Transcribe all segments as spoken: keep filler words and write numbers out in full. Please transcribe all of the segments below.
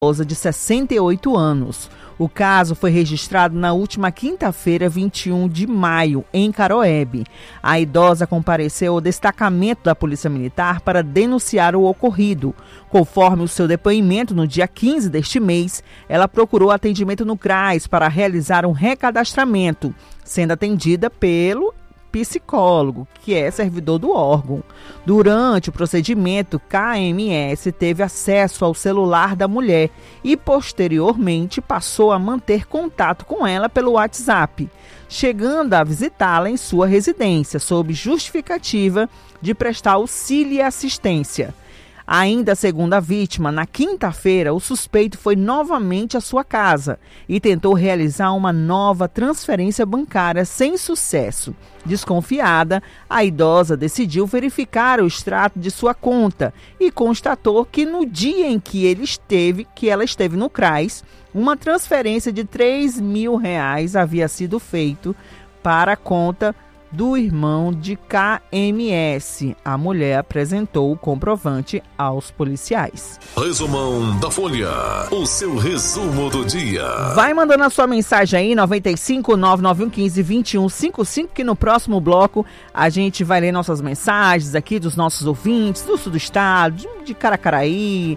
de sessenta e oito anos. O caso foi registrado na última quinta-feira, vinte e um de maio, em Caroebe. A idosa compareceu ao destacamento da Polícia Militar para denunciar o ocorrido. Conforme o seu depoimento, no dia quinze deste mês, ela procurou atendimento no CRAS para realizar um recadastramento, sendo atendida pelo psicólogo, que é servidor do órgão. Durante o procedimento, K M S teve acesso ao celular da mulher e, posteriormente, passou a manter contato com ela pelo WhatsApp, chegando a visitá-la em sua residência, sob justificativa de prestar auxílio e assistência. Ainda segundo a vítima, na quinta-feira, o suspeito foi novamente à sua casa e tentou realizar uma nova transferência bancária sem sucesso. Desconfiada, a idosa decidiu verificar o extrato de sua conta e constatou que no dia em que ele esteve, que ela esteve no CRAS, uma transferência de três mil reais havia sido feita para a conta do irmão de K M S. A mulher apresentou o comprovante aos policiais. Resumão da Folha, o seu resumo do dia. Vai mandando a sua mensagem aí, nove cinco nove nove um um cinco dois um cinco cinco, que no próximo bloco a gente vai ler nossas mensagens aqui dos nossos ouvintes, do sul do estado, de Caracaraí,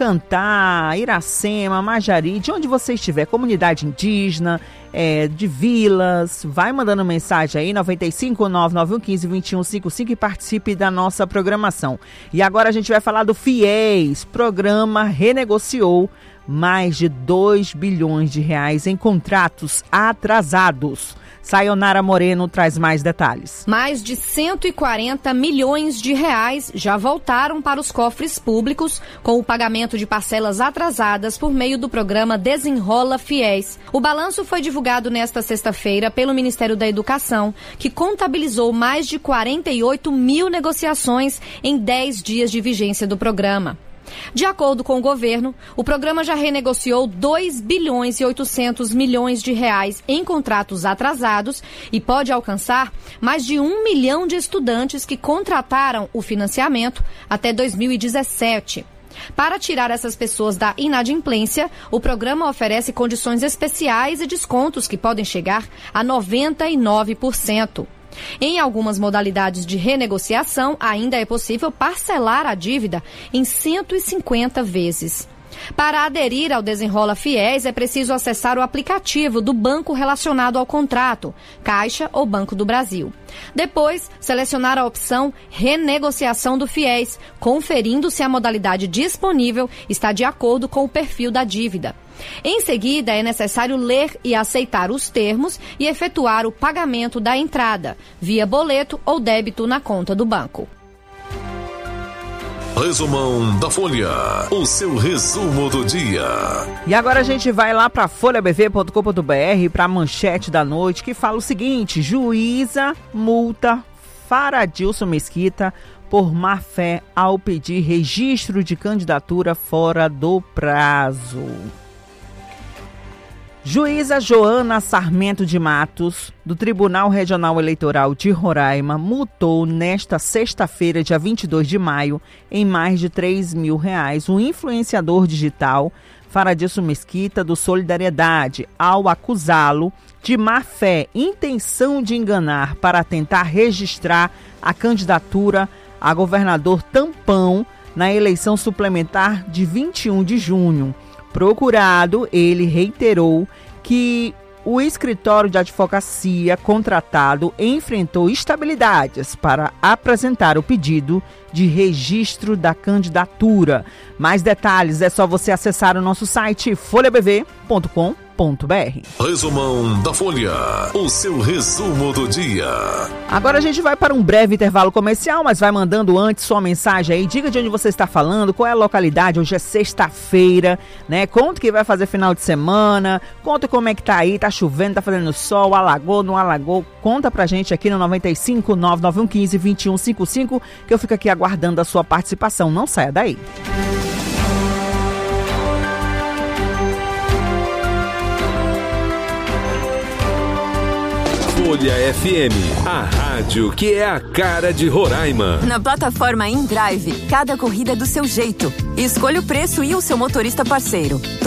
Cantar, Iracema, Majari, de onde você estiver, comunidade indígena, é, de vilas. Vai mandando mensagem aí, nove cinco nove nove um um cinco dois um cinco cinco, e participe da nossa programação. E agora a gente vai falar do FIES. Programa renegociou mais de dois bilhões de reais em contratos atrasados. Sayonara Moreno traz mais detalhes. Mais de cento e quarenta milhões de reais já voltaram para os cofres públicos com o pagamento de parcelas atrasadas por meio do programa Desenrola FIES. O balanço foi divulgado nesta sexta-feira pelo Ministério da Educação, que contabilizou mais de quarenta e oito mil negociações em dez dias de vigência do programa. De acordo com o governo, o programa já renegociou dois bilhões e oitocentos milhões de reais em contratos atrasados e pode alcançar mais de um milhão de estudantes que contrataram o financiamento até dois mil e dezessete. Para tirar essas pessoas da inadimplência, o programa oferece condições especiais e descontos que podem chegar a noventa e nove por cento. Em algumas modalidades de renegociação, ainda é possível parcelar a dívida em cento e cinquenta vezes. Para aderir ao Desenrola FIES, é preciso acessar o aplicativo do banco relacionado ao contrato, Caixa ou Banco do Brasil. Depois, selecionar a opção Renegociação do FIES, conferindo se a modalidade disponível está de acordo com o perfil da dívida. Em seguida, é necessário ler e aceitar os termos e efetuar o pagamento da entrada, via boleto ou débito na conta do banco. Resumão da Folha, o seu resumo do dia. E agora a gente vai lá para folha b v ponto com ponto b r, para a manchete da noite, que fala o seguinte: juíza multa Faradilson Mesquita por má fé ao pedir registro de candidatura fora do prazo. Juíza Joana Sarmento de Matos, do Tribunal Regional Eleitoral de Roraima, multou nesta sexta-feira, dia vinte e dois de maio, em mais de três mil reais, o influenciador digital Faradilson Mesquita, do Solidariedade, ao acusá-lo de má-fé, intenção de enganar para tentar registrar a candidatura a governador tampão na eleição suplementar de vinte e um de junho. Procurado, ele reiterou que o escritório de advocacia contratado enfrentou instabilidades para apresentar o pedido de registro da candidatura. Mais detalhes é só você acessar o nosso site folha b v ponto com ponto b r. Resumão da Folha, o seu resumo do dia. Agora a gente vai para um breve intervalo comercial, mas vai mandando antes sua mensagem aí. Diga de onde você está falando, qual é a localidade. Hoje é sexta-feira, né? Conta que vai fazer final de semana, conta como é que tá aí, tá chovendo, tá fazendo sol, alagou, não alagou. Conta pra gente aqui no nove cinco nove nove um um cinco dois um cinco cinco, que eu fico aqui aguardando a sua participação. Não saia daí. Folha F M, a rádio que é a cara de Roraima. Na plataforma InDrive, cada corrida é do seu jeito. Escolha o preço e o seu motorista parceiro.